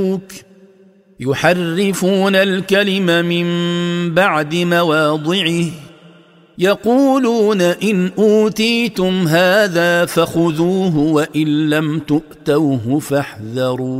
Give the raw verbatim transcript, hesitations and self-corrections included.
يحرفون الكلم من بعد مواضعه يقولون إن أوتيتم هذا فخذوه وإن لم تؤتوه فاحذروا